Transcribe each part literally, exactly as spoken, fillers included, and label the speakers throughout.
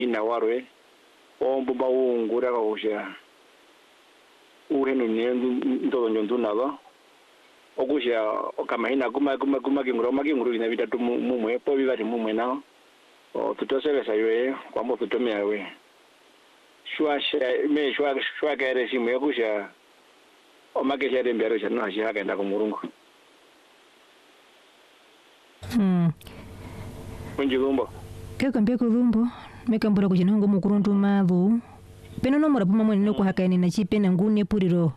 Speaker 1: ina warwe ombo ba ungura kausha uhenu ndo nyondu nalo okusha okamahina kuma kuma kuma kingro makingro ina bitatu mumwe po bibati mumwe nao o tutosebesa yoe kwambo tutomea we shwa me shwa shwa kere simwe kusha omakesha rembero chano hashaka enda kumurungu
Speaker 2: hmm
Speaker 1: kunjigumbo
Speaker 2: kekambia kudhumbo mekambura kuchinongo mukurundu madhu peno nomora puma mwene no kuhakaini na chipe na ngune puriro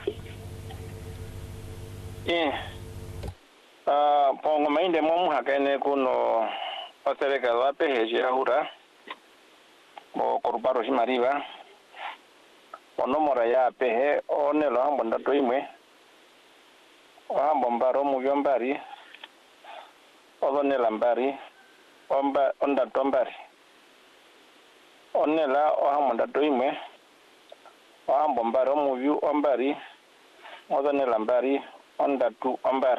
Speaker 1: eh ah pongo mainde momu hakaine kuno osereka wape heje ahura mo korubaro shimariba onomora ya pehe onelo hambo ndato imwe hambo mbaro mu byombari odonela mbari omba onda tombari onela ohambo ndato imwe ohambo mbaro mu byu ombari odonela mbari onda tu ombari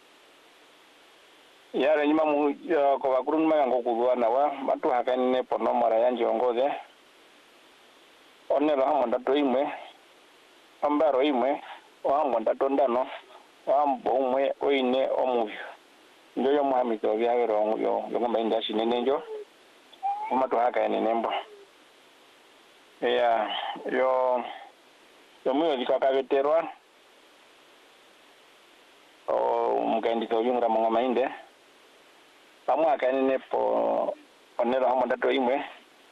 Speaker 1: yare nyima mu ko bakurun mayango kudwana wa batu hakane ponomora yanje ongoze onelo hambo ndato imwe ombaro imwe ohambo ndato ndano ohambo umwe oine omuvyo njo yo muhamito byabero yo yo ngomba indashi nenenjo umatu hakane nembo ya yo yo muyo likakabeterwa o mukandito yungra mongoma inde pamwe akanene po onelo hambo ndato imwe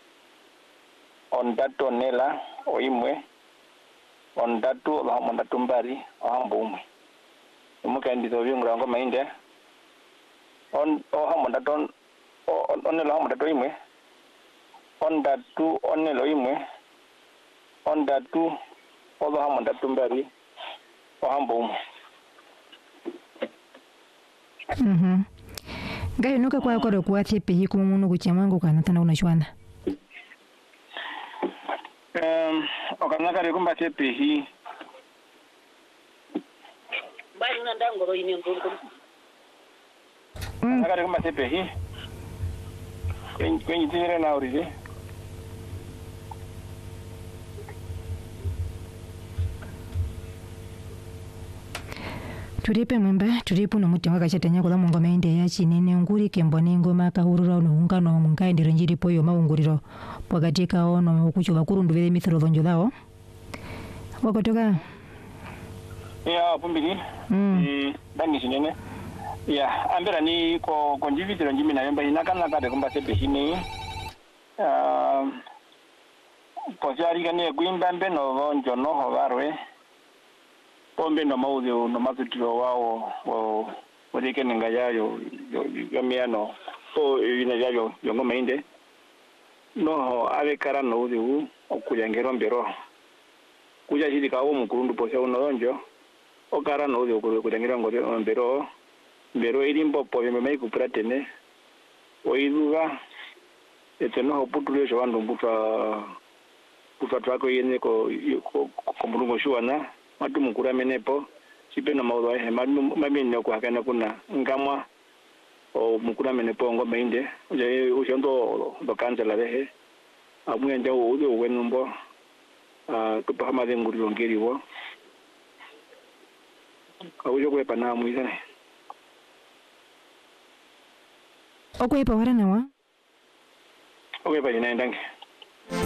Speaker 1: ondato nela o imwe ondatu hambo ndato mbari o hambo umwe mukandito yungra ngoma inde on o hambo ndato onelo hambo ndato imwe ondatu onelo imwe ondatu odo hambo ndato mbari o hambo umwe
Speaker 2: mhm gayo nuka kwa kwa kwa tepe hiku munu kuchamangu kana tana unashwana
Speaker 1: um okanaka rekumba tepe hi
Speaker 3: bali na ndango ro ine ngombo
Speaker 1: mm okanaka rekumba tepe hi kwenye kwenye tire na urize
Speaker 2: turipe mwemba turipu no mutima kachatanya kula mungoma inde ya chinene nguri kembone ngoma kahurura no ungano mungaende renjiri poyo maunguriro pwakatika ono okucho bakurundu vele mithiro dhonjo lao wakotoka
Speaker 1: ya pumbili
Speaker 2: mm
Speaker 1: e dangi chinene ya ambera ni ko konjivitiro njimi na yomba inakana kade kumba tepe hini ah ko jari gane gwimba mbe no dhonjo no hovarwe pombe no mauzi no mazutiro wao wo wodike ninga yayo yo miano so ina yayo yo ngoma inde no ave kara no uzi u okujangero mbero kuja hili kawo mukurundu pose uno donjo okara no uzi okujangero ngoro mbero mbero ilimbo po yeme mai kupratene oiduga eteno oputulio jwandu mbutwa kutwa twako yene ko ko mulungu shuana matu mukura menepo sipeno maudwa he mamine ko hakana kuna ngamwa o mukura menepo ngoma inde je ushondo do kansela rehe amuya njawo udo wenumbo ah to pama de nguri ngiri wo aujo ko pana muizane
Speaker 2: okwepa warana wa
Speaker 1: okwepa ina ndange